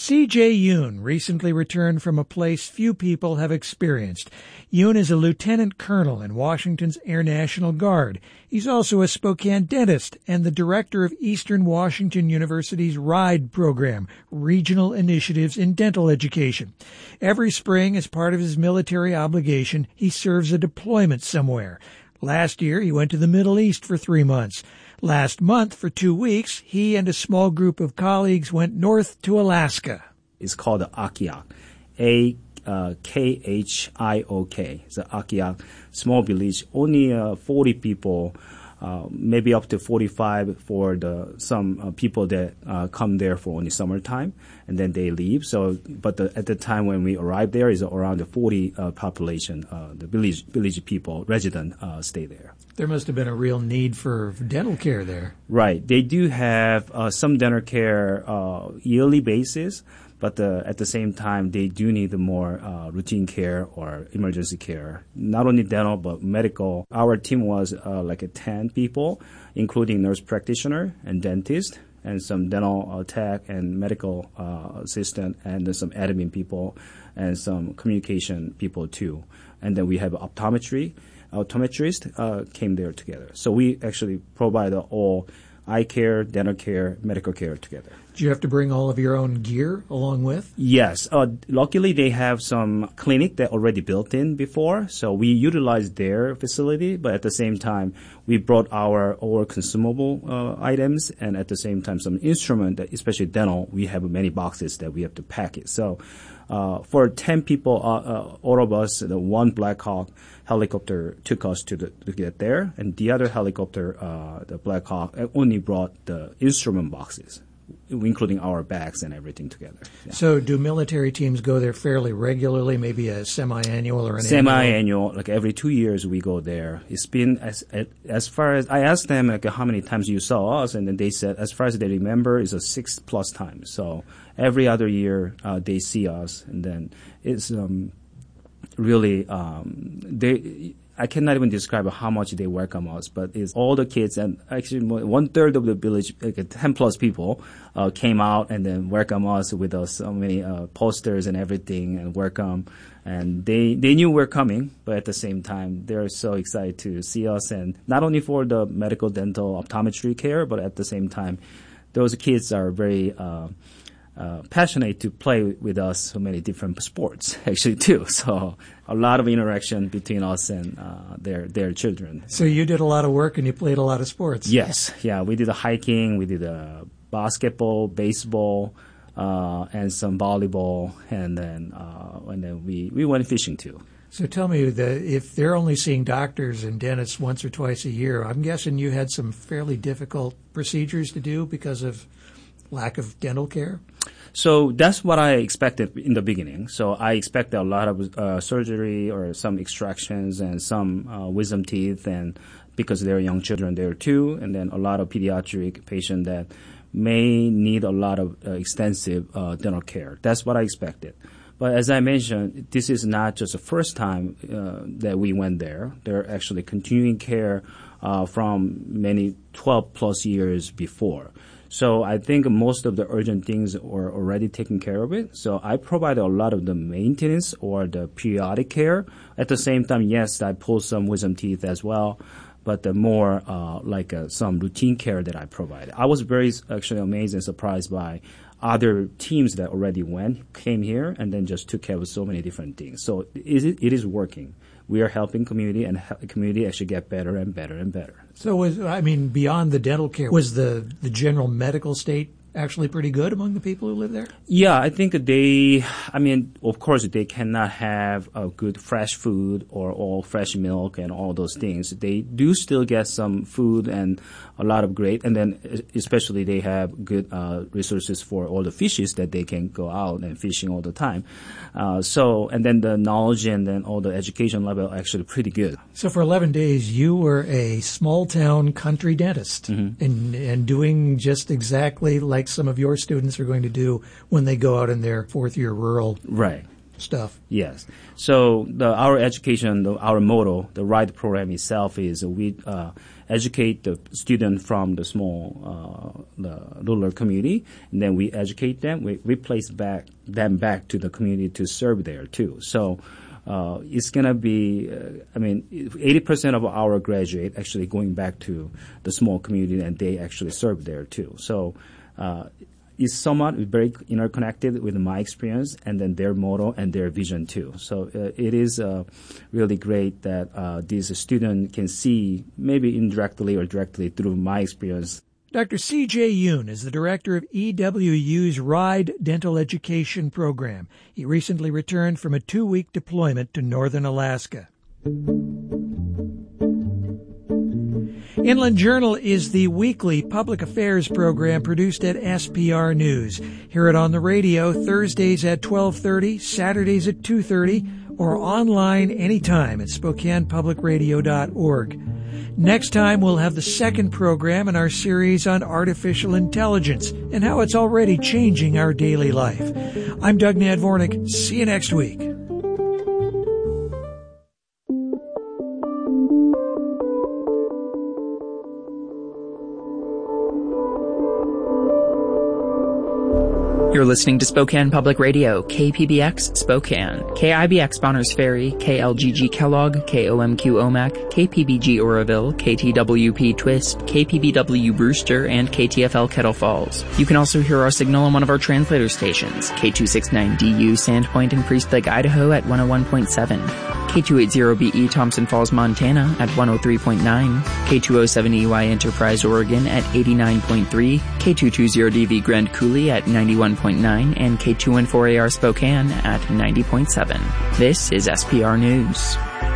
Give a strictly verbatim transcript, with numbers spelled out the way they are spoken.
C J Yoon recently returned from a place few people have experienced. Yoon is a lieutenant colonel in Washington's Air National Guard. He's also a Spokane dentist and the director of Eastern Washington University's RIDE program, Regional Initiatives in Dental Education. Every spring, as part of his military obligation, he serves a deployment somewhere. Last year, he went to the Middle East for three months. Last month, for two weeks, he and a small group of colleagues went north to Alaska. It's called the Akiak, A K H I O K. It's the Akiak small village. Only uh, forty people, uh, maybe up to forty-five for the some uh, people that uh, come there for only summertime, and then they leave. So, but the, at the time when we arrived there, is around the forty uh, population. Uh, the village village people, resident, uh, stay there. There must have been a real need for dental care there. Right. They do have uh, some dental care uh, yearly basis, but uh, at the same time, they do need more uh, routine care or emergency care. Not only dental, but medical. Our team was uh, like a ten people, including nurse practitioner and dentist, and some dental uh, tech and medical uh, assistant, and then some admin people, and some communication people too. And then we have optometry. Optometrist uh, came there together. So we actually provide all eye care, dental care, medical care together. Do you have to bring all of your own gear along with? Yes. Uh, luckily, they have some clinic that already built in before, so we utilize their facility, but at the same time, we brought our all consumable uh, items, and at the same time, some instrument, that, especially dental, we have many boxes that we have to pack it. So uh, for ten people, uh, uh, all of us, the one Black Hawk helicopter took us to, the, to get there, and the other helicopter, uh, the Black Hawk, only brought the instrument boxes, including our bags and everything together. Yeah. So do military teams go there fairly regularly, maybe a semi-annual or an Semi-annual, annual? like every two years we go there. It's been, as as far as, I asked them like how many times you saw us, and then they said as far as they remember, it's a six plus times. So every other year uh, they see us, and then it's um, really, um, they... I cannot even describe how much they welcome us, but it's all the kids, and actually one third of the village, like ten plus people, uh, came out and then welcome us with us so many uh, posters and everything, and welcome. And they they knew we're coming, but at the same time, they're so excited to see us, and not only for the medical, dental, optometry care, but at the same time, those kids are very uh, uh, passionate to play with us so many different sports, actually, too. So a lot of interaction between us and uh, their their children. So you did a lot of work and you played a lot of sports. Yes. Yeah, we did a hiking, we did a basketball, baseball, uh, and some volleyball, and then uh, and then we, we went fishing, too. So tell me, that if they're only seeing doctors and dentists once or twice a year, I'm guessing you had some fairly difficult procedures to do because of lack of dental care? So that's what I expected in the beginning. So I expected a lot of uh, surgery or some extractions and some uh, wisdom teeth, and because they're young children there too, and then a lot of pediatric patients that may need a lot of uh, extensive uh, dental care. That's what I expected. But as I mentioned, this is not just the first time uh, that we went there. They're actually continuing care uh, from many twelve plus years before. So I think most of the urgent things are already taken care of it. So I provide a lot of the maintenance or the periodic care. At the same time, yes, I pull some wisdom teeth as well, but the more uh, like uh, some routine care that I provide. I was very actually amazed and surprised by other teams that already went, came here, and then just took care of so many different things. So it, it is working. We are helping community, and the community actually get better and better and better. So, was, I mean, beyond the dental care, was the, the general medical state actually pretty good among the people who live there? Yeah, I think they, I mean, of course, they cannot have a good fresh food or all fresh milk and all those things. They do still get some food and a lot of great, and then especially they have good uh, resources for all the fishes that they can go out and fishing all the time. Uh, so, and then the knowledge and then all the education level are actually pretty good. So for eleven days, you were a small town country dentist, mm-hmm. and, and doing just exactly like some of your students are going to do when they go out in their fourth year rural right. stuff. Yes. So the, our education, the, our motto, the RIDE program itself is we uh, educate the student from the small uh, the rural community, and then we educate them. We, we place back them back to the community to serve there too. So uh, it's gonna be, uh, I mean, eighty percent of our graduate actually going back to the small community, and they actually serve there too. So uh, it's somewhat very interconnected with my experience and then their motto and their vision too. So uh, it is uh, really great that uh, this student can see maybe indirectly or directly through my experience. Doctor C J Yoon is the director of E W U's RIDE Dental Education Program. He recently returned from a two-week deployment to northern Alaska. Inland Journal is the weekly public affairs program produced at S P R News. Hear it on the radio Thursdays at twelve thirty, Saturdays at two thirty, or online anytime at Spokane Public Radio dot org. Next time, we'll have the second program in our series on artificial intelligence and how it's already changing our daily life. I'm Doug Nadvornik. See you next week. You're listening to Spokane Public Radio, K P B X Spokane, K I B X Bonners Ferry, K L G G Kellogg, K O M Q Omak, K P B G Oroville, K T W P Twist, K P B W Brewster, and K T F L Kettle Falls. You can also hear our signal on one of our translator stations, K two sixty-nine D U Sandpoint and Priest Lake, Idaho at one oh one point seven. K two eighty B E Thompson Falls, Montana at one oh three point nine, K two oh seven E Y Enterprise, Oregon at eighty-nine point three, K two twenty D V Grand Coulee at ninety-one point nine, and K two fourteen A R Spokane at ninety point seven. This is S P R News.